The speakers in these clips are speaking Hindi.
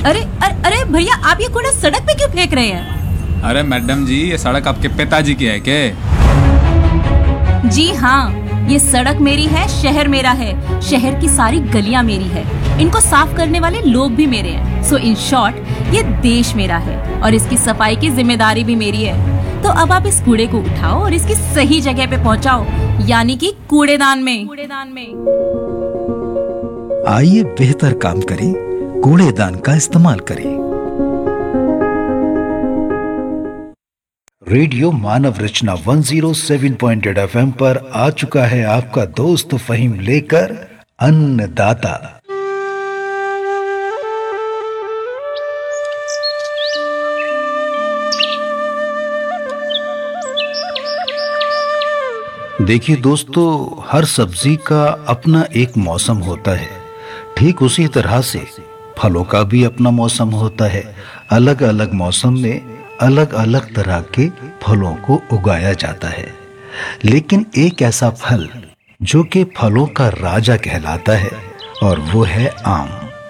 अरे भैया, आप ये कूड़ा सड़क पे क्यों फेंक रहे हैं? अरे मैडम जी, ये सड़क आपके पिताजी की है क्या? जी हाँ, ये सड़क मेरी है, शहर मेरा है, शहर की सारी गलियां मेरी है, इनको साफ करने वाले लोग भी मेरे हैं। सो इन शॉर्ट, ये देश मेरा है और इसकी सफाई की जिम्मेदारी भी मेरी है। तो अब आप इस कूड़े को उठाओ और इसकी सही जगह पे पहुंचाओ, यानी कि कूड़ेदान में। आइए बेहतर काम करें, कूड़ेदान का इस्तेमाल करें। रेडियो मानव रचना 107.8 FM पर आ चुका है आपका दोस्त फहीम लेकर अन्नदाता। देखिए दोस्तों, हर सब्जी का अपना एक मौसम होता है। ठीक उसी तरह से फलों का भी अपना मौसम होता है। अलग अलग मौसम में अलग अलग तरह के फलों को उगाया जाता है। लेकिन एक ऐसा फल जो कि फलों का राजा कहलाता है और वो है आम।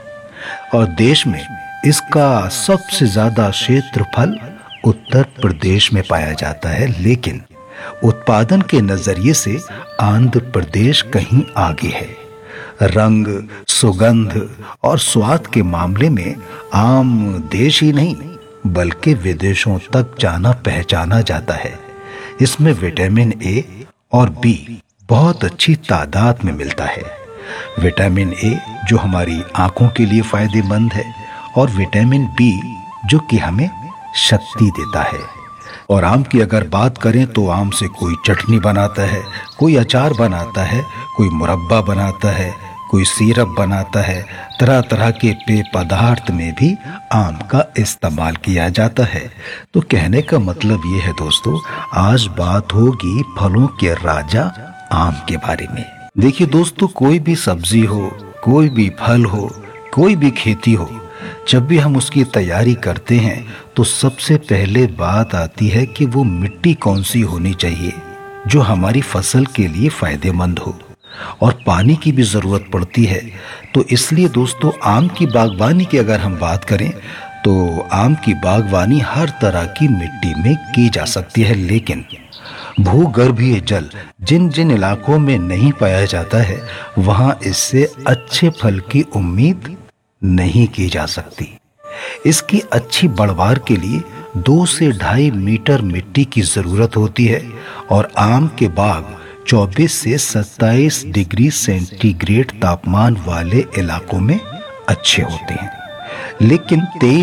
और देश में इसका सबसे ज्यादा क्षेत्रफल उत्तर प्रदेश में पाया जाता है, लेकिन उत्पादन के नजरिए से आंध्र प्रदेश कहीं आगे है। रंग, सुगंध और स्वाद के मामले में आम देश ही नहीं बल्कि विदेशों तक जाना पहचाना जाता है। इसमें विटामिन ए और बी बहुत अच्छी तादाद में मिलता है। विटामिन ए जो हमारी आंखों के लिए फायदेमंद है और विटामिन बी जो कि हमें शक्ति देता है। और आम की अगर बात करें तो आम से कोई चटनी बनाता है, कोई अचार बनाता है, कोई मुरब्बा बनाता है, कोई सिरप बनाता है। तरह तरह के पेय पदार्थ में भी आम का इस्तेमाल किया जाता है। तो कहने का मतलब ये है दोस्तों, आज बात होगी फलों के राजा आम के बारे में। देखिए दोस्तों, कोई भी सब्जी हो, कोई भी फल हो, कोई भी खेती हो, जब भी हम उसकी तैयारी करते हैं तो सबसे पहले बात आती है कि वो मिट्टी कौन सी होनी चाहिए जो हमारी फसल के लिए फायदेमंद हो। और पानी की भी जरूरत पड़ती है। तो इसलिए दोस्तों, आम की बागवानी की अगर हम बात करें तो आम की बागवानी हर तरह की मिट्टी में की जा सकती है, लेकिन भूगर्भीय जल जिन जिन इलाकों में नहीं पाया जाता है वहां इससे अच्छे फल की उम्मीद नहीं की जा सकती। इसकी अच्छी बढ़वार के लिए 2 से 2.5 मीटर मिट्टी की जरूरत होती है और आम के बाग 24 से 27 डिग्री सेंटीग्रेड तापमान वाले इलाकों में अच्छे होते हैं। लेकिन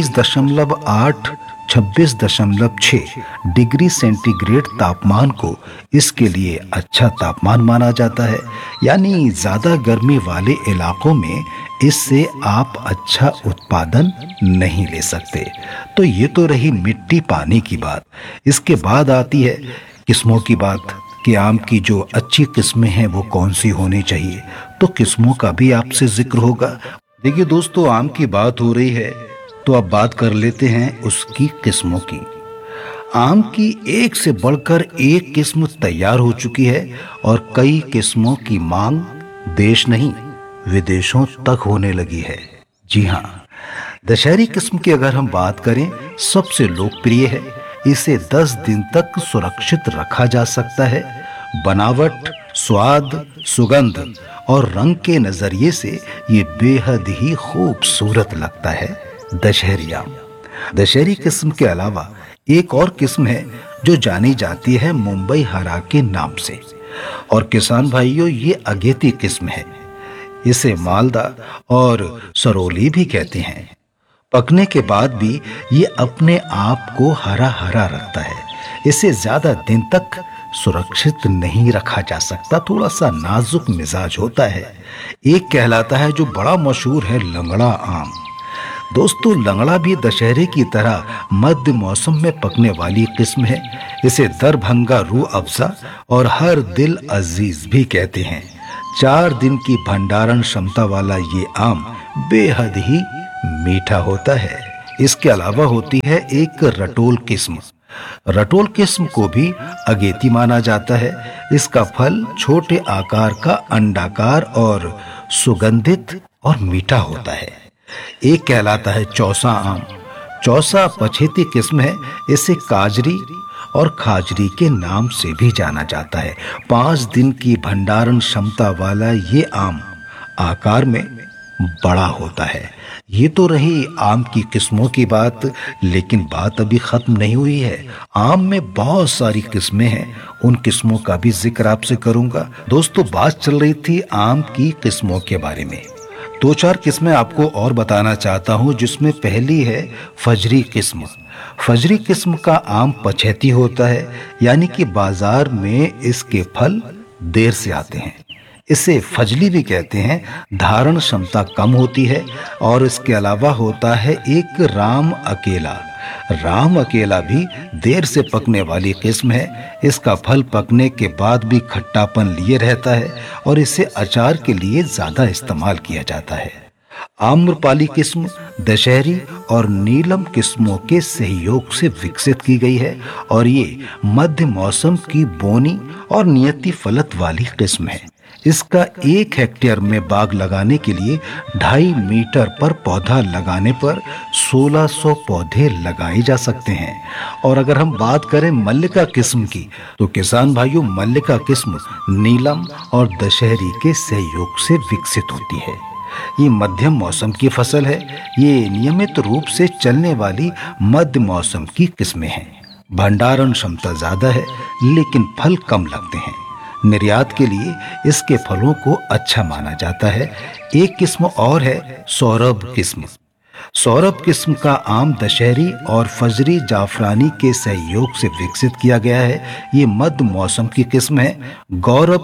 23.8 26.6 डिग्री सेंटीग्रेड तापमान को इसके लिए अच्छा तापमान माना जाता है। यानी ज्यादा गर्मी वाले इलाकों में इससे आप अच्छा उत्पादन नहीं ले सकते। तो ये तो रही मिट्टी पानी की बात। इसके बाद आती है किस्मों की बात कि आम की जो अच्छी किस्में हैं वो कौन सी होनी चाहिए। तो किस्मों का भी आपसे जिक्र होगा। देखिए दोस्तों, आम की बात हो रही है तो अब बात कर लेते हैं उसकी किस्मों की। आम की एक से बढ़कर एक किस्म तैयार हो चुकी है और कई किस्मों की मांग देश नहीं विदेशों तक होने लगी है। जी हाँ, दशहरी किस्म की अगर हम बात करें सबसे लोकप्रिय है। इसे 10 दिन तक सुरक्षित रखा जा सकता है। बनावट, स्वाद, सुगंध और रंग के नजरिए से ये बेहद ही खूबसूरत लगता है दशहरी आम। दशहरी किस्म के अलावा एक और किस्म है जो जानी जाती है मुंबई हरा के नाम से। और किसान भाइयों, ये अगेती किस्म है। इसे मालदा और सरोली भी कहते हैं। पकने के बाद भी ये अपने आप को हरा हरा रखता है। इसे ज्यादा दिन तक सुरक्षित नहीं रखा जा सकता, थोड़ा सा नाजुक मिजाज होता है। एक कहलाता है जो बड़ा मशहूर है, लंगड़ा आम। दोस्तों, लंगड़ा भी दशहरे की तरह मध्य मौसम में पकने वाली किस्म है। इसे दरभंगा रूह अफ़ज़ा और हर दिल अजीज भी कहते हैं। 4 दिन की भंडारण क्षमता वाला ये आम बेहद ही मीठा होता है। इसके अलावा होती है एक रटोल किस्म। रटोल किस्म को भी अगेती माना जाता है। इसका फल छोटे आकार का अंडाकार और सुगंधित और मीठा होता है। एक कहलाता है चौसा आम। चौसा पछेती किस्म है। इसे काजरी और खाजरी के नाम से भी जाना जाता है। 5 दिन की भंडारण क्षमता वाला ये आम आकार में बड़ा होता है। ये तो रही आम की किस्मों की बात, लेकिन बात अभी खत्म नहीं हुई है। आम में बहुत सारी किस्में हैं, उन किस्मों का भी जिक्र आपसे करूंगा। दोस्तों, बात चल रही थी आम की किस्मों के बारे में। 2-4 किस्में आपको और बताना चाहता हूं, जिसमें पहली है फजरी किस्म। फजरी किस्म का आम पछेती होता है, यानी कि बाजार में इसके फल देर से आते हैं। इसे फजली भी कहते हैं। धारण क्षमता कम होती है। और इसके अलावा होता है एक राम अकेला। राम अकेला भी देर से पकने वाली किस्म है। इसका फल पकने के बाद भी खट्टापन लिए रहता है और इसे अचार के लिए ज्यादा इस्तेमाल किया जाता है। आम्रपाली किस्म दशहरी और नीलम किस्मों के सहयोग से विकसित की गई है और ये मध्य मौसम की बोनी और नियति फलत वाली किस्म है। इसका 1 हेक्टेयर में बाग लगाने के लिए 2.5 मीटर पर पौधा लगाने पर 1600 पौधे लगाए जा सकते हैं। और अगर हम बात करें मल्लिका किस्म की, तो किसान भाइयों, मल्लिका किस्म नीलम और दशहरी के सहयोग से विकसित होती है। ये मध्यम मौसम की फसल है। ये नियमित रूप से चलने वाली मध्य मौसम की किस्में हैं। भंडारण क्षमता ज्यादा है, लेकिन फल कम लगते हैं। निर्यात के लिए इसके फलों को अच्छा माना जाता है। एक किस्म और है सौरभ किस्म। सौरभ किस्म का आम दशहरी और फजरी जाफरानी के सहयोग से विकसित किया गया है। ये मध्य मौसम की किस्म है। गौरव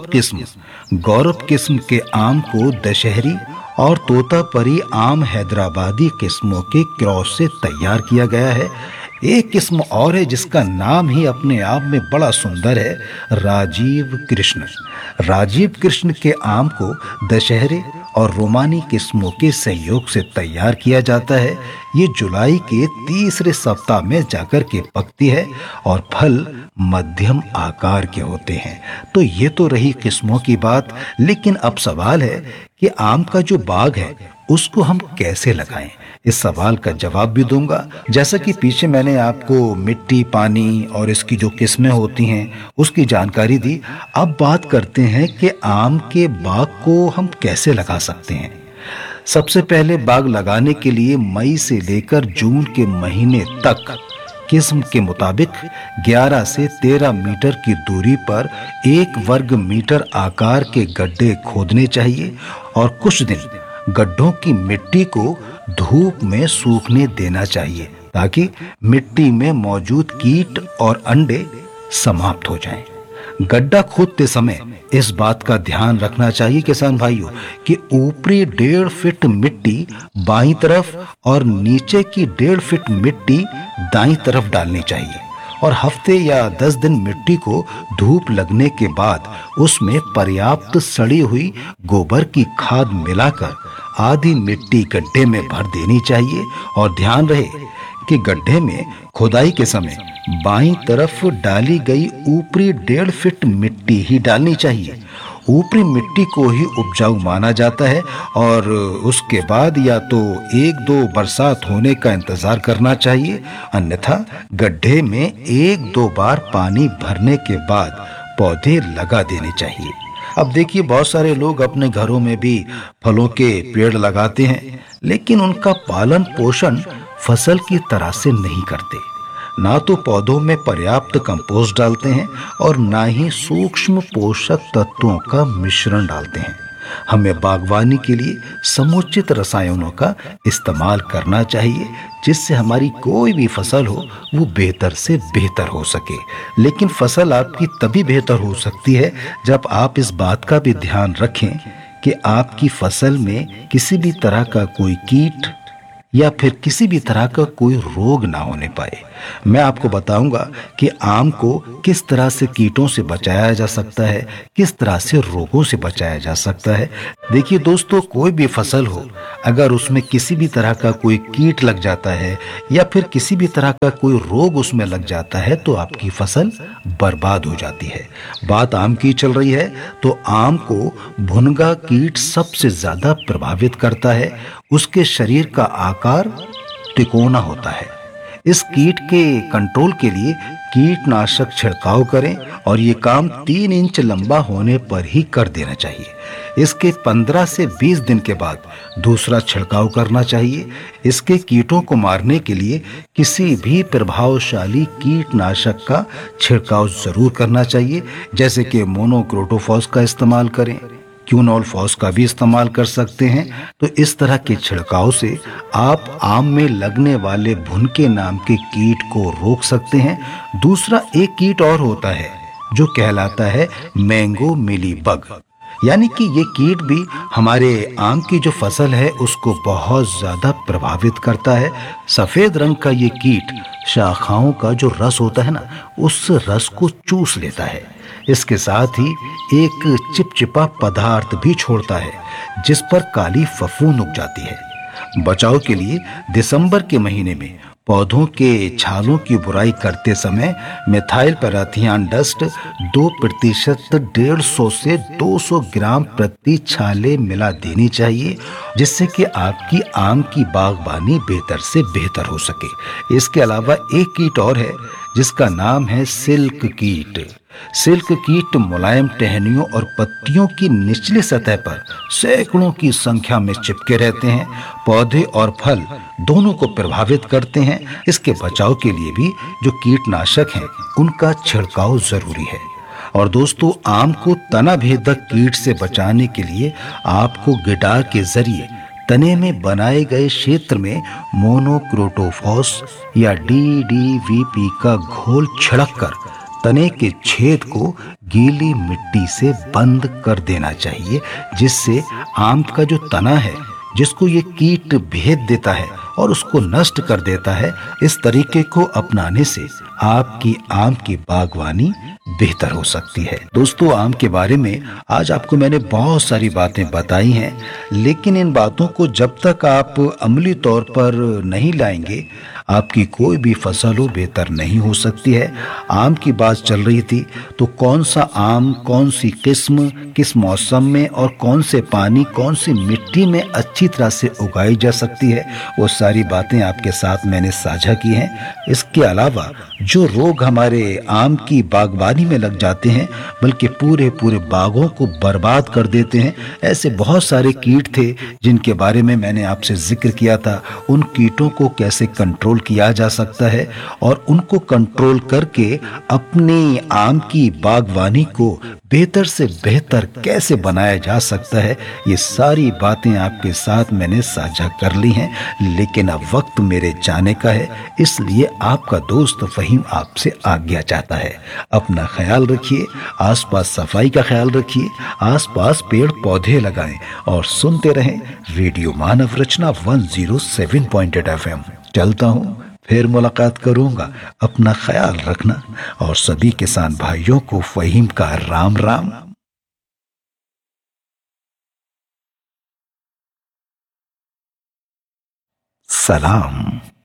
किस्म के आम को दशहरी और तोतापरी आम हैदराबादी किस्मों के क्रॉस से तैयार किया गया है। एक किस्म और है जिसका नाम ही अपने आप में बड़ा सुंदर है, राजीव कृष्ण के आम को दशहरे और रोमानी किस्मों के सहयोग से तैयार किया जाता है। ये जुलाई के तीसरे सप्ताह में जाकर के पकती है और फल मध्यम आकार के होते हैं। तो ये तो रही किस्मों की बात, लेकिन अब सवाल है कि आम का जो बाग है उसको हम कैसे लगाएं। इस सवाल का जवाब भी दूंगा। जैसा कि पीछे मैंने आपको मिट्टी, पानी और इसकी जो किस्में होती हैं उसकी जानकारी दी, अब बात करते हैं कि आम के बाग को हम कैसे लगा सकते हैं। सबसे पहले बाग लगाने के लिए मई से लेकर जून के महीने तक किस्म के मुताबिक 11 से 13 मीटर की दूरी पर 1 वर्ग मीटर आकार के गड्ढे खोदने चाहिए और कुछ दिन गड्ढों की मिट्टी को धूप में सूखने देना चाहिए ताकि मिट्टी में मौजूद कीट और अंडे समाप्त हो जाएं। गड्ढा खोदते समय इस बात का ध्यान रखना चाहिए किसान भाइयों कि ऊपरी 1.5 फीट मिट्टी बाईं तरफ और नीचे की 1.5 फीट मिट्टी दाईं तरफ डालनी चाहिए और हफ्ते या 10 दिन मिट्टी को धूप लगने के बाद उसमें पर्याप्त सड़ी हुई गोबर की खाद मिलाकर आधी मिट्टी गड्ढे में भर देनी चाहिए। और ध्यान रहे कि गड्ढे में खुदाई के समय बाईं तरफ डाली गई ऊपरी 1.5 फीट मिट्टी ही डालनी चाहिए। ऊपरी मिट्टी को ही उपजाऊ माना जाता है और उसके बाद या तो 1-2 बरसात होने का इंतजार करना चाहिए, अन्यथा गड्ढे में 1-2 बार पानी भरने के बाद पौधे लगा देने चाहिए। अब देखिए, बहुत सारे लोग अपने घरों में भी फलों के पेड़ लगाते हैं, लेकिन उनका पालन पोषण फसल की तरह से नहीं करते। ना तो पौधों में पर्याप्त कंपोस्ट डालते हैं और ना ही सूक्ष्म पोषक तत्वों का मिश्रण डालते हैं। हमें बागवानी के लिए समुचित रसायनों का इस्तेमाल करना चाहिए जिससे हमारी कोई भी फसल हो वो बेहतर से बेहतर हो सके। लेकिन फसल आपकी तभी बेहतर हो सकती है जब आप इस बात का भी ध्यान रखें कि आपकी फसल में किसी भी तरह का कोई कीट या फिर किसी भी तरह का कोई रोग ना होने पाए। मैं आपको बताऊंगा कि आम को किस तरह से कीटों से बचाया जा सकता है, किस तरह से रोगों से बचाया जा सकता है। देखिए दोस्तों, कोई भी फसल हो, अगर उसमें किसी भी तरह का कोई कीट लग जाता है या फिर किसी भी तरह का कोई रोग उसमें लग जाता है तो आपकी फसल बर्बाद हो जाती है। बात आम की चल रही है तो आम को भुनगा कीट सबसे ज्यादा प्रभावित करता है। उसके शरीर का आकार तिकोना होता है। इस कीट के कंट्रोल के लिए कीटनाशक छिड़काव करें और ये काम 3 इंच लंबा होने पर ही कर देना चाहिए। इसके 15 से 20 दिन के बाद दूसरा छिड़काव करना चाहिए। इसके कीटों को मारने के लिए किसी भी प्रभावशाली कीटनाशक का छिड़काव जरूर करना चाहिए, जैसे कि मोनोक्रोटोफॉस का इस्तेमाल करें, क्यूनोल फॉस का भी इस्तेमाल कर सकते हैं। तो इस तरह के छिड़काव से आप आम में लगने वाले भुनके नाम के कीट को रोक सकते हैं। दूसरा एक कीट और होता है जो कहलाता है मैंगो मिलीबग, यानी कि ये कीट भी हमारे आम की जो फसल है उसको बहुत ज्यादा प्रभावित करता है। सफेद रंग का ये कीट शाखाओं का जो रस होता है ना, उस रस को चूस लेता है। इसके साथ ही एक चिपचिपा पदार्थ भी छोड़ता है जिस पर काली फफूंद उग जाती है। बचाव के लिए दिसंबर के महीने में पौधों के छालों की बुराई करते समय मिथाइल पैराथियान डस्ट 2% 150 से 200 ग्राम प्रति छाले मिला देनी चाहिए, जिससे कि आपकी आम की बागबानी बेहतर से बेहतर हो सके। इसके अलावा एक कीट और है जिसका नाम है सिल्क कीट। सिल्क कीट मुलायम टहनियों और पत्तियों की निचली सतह पर सैकड़ों की संख्या में चिपके रहते हैं, पौधे और फल दोनों को प्रभावित करते हैं। इसके बचाव के लिए भी जो कीटनाशक हैं उनका छिड़काव जरूरी है। और दोस्तों, आम को तना भेदक कीट से बचाने के लिए आपको गिटार के जरिए तने में बनाए गए क्षेत्र में मोनोक्रोटोफॉस या DDVP का घोल छिड़क कर तने के छेद को गीली मिट्टी से बंद कर देना चाहिए, जिससे आम का जो तना है जिसको ये कीट भेद देता है और उसको नष्ट कर देता है, इस तरीके को अपनाने से आपकी आम की बागवानी बेहतर हो सकती है। दोस्तों, आम के बारे में आज आपको मैंने बहुत सारी बातें बताई हैं, लेकिन इन बातों को जब तक आप अमली तौर पर नहीं लाएंगे, आपकी कोई भी फसल हो बेहतर नहीं हो सकती है। आम की बात चल रही थी, तो कौन सा आम, कौन सी किस्म, किस मौसम में और कौन से पानी, कौन सी मिट्टी में अच्छी तरह से उगाई जा सकती है, वो सारी बातें आपके साथ मैंने साझा की हैं। इसके अलावा जो रोग हमारे आम की बागवानी में लग जाते हैं, बल्कि पूरे पूरे बागों को बर्बाद कर देते हैं, ऐसे बहुत सारे कीट थे जिनके बारे में मैंने आपसे जिक्र किया था। उन कीटों को कैसे कंट्रोल किया जा सकता है और उनको कंट्रोल करके अपनी आम की बागवानी को बेहतर से बेहतर कैसे बनाया जा सकता है, ये सारी बातें आपके साथ मैंने साझा कर ली हैं। लेकिन अब वक्त मेरे जाने का है, इसलिए आपका दोस्त फहीम आपसे आज्ञा चाहता है। अपना ख्याल रखिए, आसपास सफाई का ख्याल रखिए, आसपास पेड़ पौधे लगाएं और सुनते रहें रेडियो मानव रचना 107.8 FM। चलता हूँ, फिर मुलाकात करूंगा। अपना ख्याल रखना और सभी किसान भाइयों को फहीम का राम राम। सलाम।